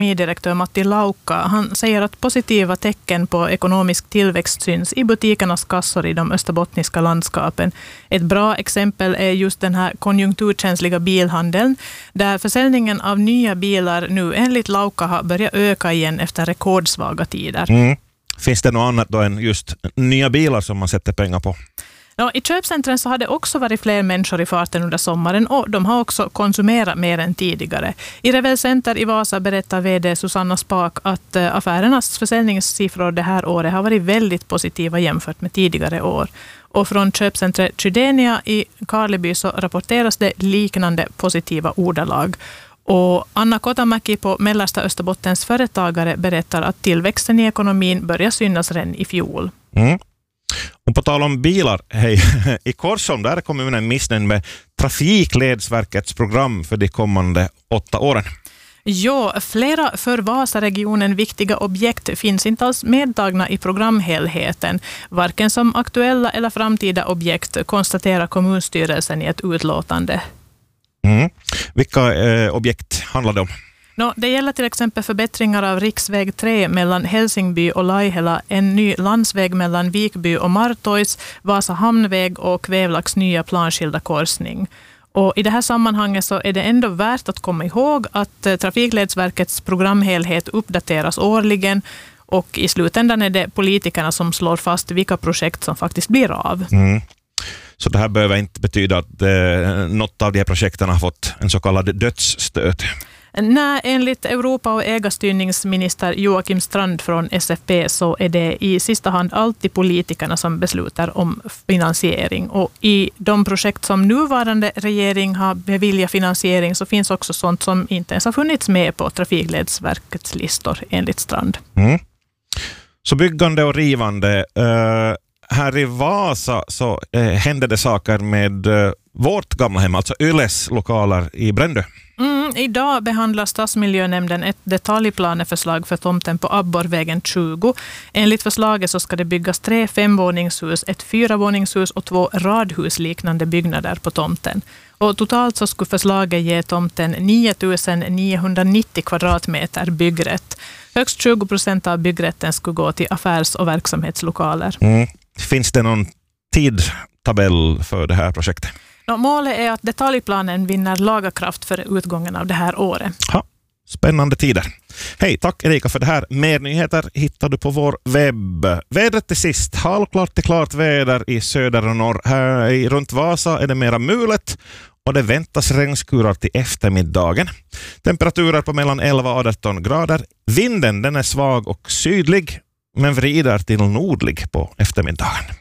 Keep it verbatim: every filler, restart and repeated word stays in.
ekonomidirektör Matti Laukka. Han säger att positiva tecken på ekonomisk tillväxt syns i butikernas kassor i de österbottniska landskapen. Ett bra exempel är just den här konjunkturkänsliga bilhandeln, där försäljningen av nya bilar nu enligt Laukka har börjat öka igen efter rekordsvaga tider. Mm. Finns det något annat då än just nya bilar som man sätter pengar på? Ja, i köpcentren så har det också varit fler människor i farten under sommaren och de har också konsumerat mer än tidigare. I Revel Center i Vasa berättar vd Susanna Spak att affärernas försäljningssiffror det här året har varit väldigt positiva jämfört med tidigare år. Och från köpcentret Chydenia i Karleby så rapporteras det liknande positiva ordalag. Och Anna Kotamäki på Mellersta Österbottens företagare berättar att tillväxten i ekonomin börjar synas redan i fjol. Mm. Och på tal om bilar, hej, i Korsholm där är kommunen missnöjd med Trafikledsverkets program för de kommande åtta åren. Ja, flera för Vasaregionen viktiga objekt finns inte alls medtagna i programhelheten, varken som aktuella eller framtida objekt, konstaterar kommunstyrelsen i ett utlåtande. Mm. Vilka eh, objekt handlar det om? No, det gäller till exempel förbättringar av riksväg tre mellan Helsingby och Laihela, en ny landsväg mellan Vikby och Martois, Vasa hamnväg och Kvävlax nya planskilda korsning. Och i det här sammanhanget så är det ändå värt att komma ihåg att Trafikledsverkets programhelhet uppdateras årligen och i slutändan är det politikerna som slår fast vilka projekt som faktiskt blir av. Mm. Så det här behöver inte betyda att eh, något av de här projekten har fått en så kallad dödsstöt. Nej, enligt Europa- och ägarstyrningsminister Joakim Strand från S F P så är det i sista hand alltid politikerna som beslutar om finansiering. Och i de projekt som nuvarande regering har beviljat finansiering så finns också sånt som inte ens har funnits med på Trafikledsverkets listor enligt Strand. Mm. Så byggande och rivande. Uh, här i Vasa så uh, hände det saker med uh, vårt gamla hem, alltså Yles lokaler i Brändö. Mm, idag behandlar Stadsmiljönämnden ett detaljplaneförslag för tomten på Abborrvägen tjugo. Enligt förslaget så ska det byggas tre femvåningshus, ett fyravåningshus och två radhusliknande byggnader på tomten. Och totalt så skulle förslaget ge tomten nio tusen niohundranittio kvadratmeter byggrätt. Högst tjugo procent av byggrätten skulle gå till affärs- och verksamhetslokaler. Mm. Finns det någon tidtabell för det här projektet? No, målet är att detaljplanen vinner lagerkraft för utgången av det här året. Ja, spännande tider. Hej, tack Erika för det här. Mer nyheter hittar du på vår webb. Vädret till sist. Halvklart till klart väder i söder och norr. Här i runt Vasa är det mera mulet och det väntas regnskurar till eftermiddagen. Temperaturer på mellan elva och arton grader. Vinden den är svag och sydlig men vrider till nordlig på eftermiddagen.